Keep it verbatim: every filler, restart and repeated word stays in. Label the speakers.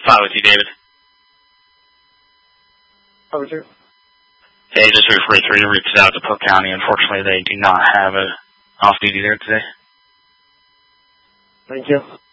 Speaker 1: Fine with you, David.
Speaker 2: Over two.
Speaker 1: Hey, just Roof forty-three reached out to Polk County. Unfortunately, they do not have a off-duty there today.
Speaker 2: Thank you.